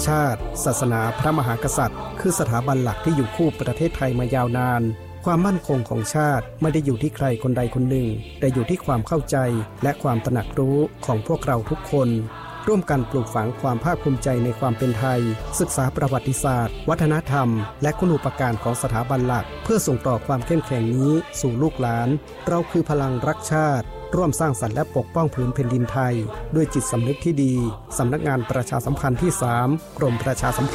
ชาติศาสนาพระมหากษัตริย์คือสถาบันหลักที่อยู่คู่ประเทศไทยมายาวนานความมั่นคงของชาติไม่ได้อยู่ที่ใครคนใดคนหนึ่งแต่อยู่ที่ความเข้าใจและความตระหนักรู้ของพวกเราทุกคนร่วมกันปลูกฝังความภาคภูมิใจในความเป็นไทยศึกษาประวัติศาสตร์วัฒนธรรมและคุณูปการของสถาบันหลักเพื่อส่งต่อความเข้มแข็งนี้สู่ลูกหลานเราคือพลังรักชาติร่วมสร้างสรรค์และปกป้องผืนแผ่นดินไทยด้วยจิตสำนึกที่ดีสำนักงานประชาสัมพันธ์ที่ 3 กรมประชาสัมพันธ์